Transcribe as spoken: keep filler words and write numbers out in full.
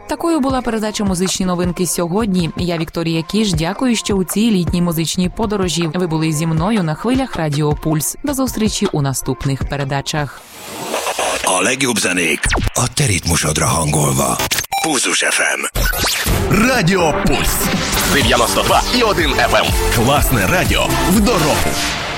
Такою була передача «Музичні новинки» сьогодні. Я, Вікторія Кіш, дякую, що у цій літній музичній подорожі ви були зі мною на хвилях Радіо Пульс. До зустрічі у наступних передачах. A legjobb zenék a te ritmusodra hangolva. Pulzus еф ем. Радіо Пульс. дев'яносто два і один еф ем. Класне радіо в дорогу.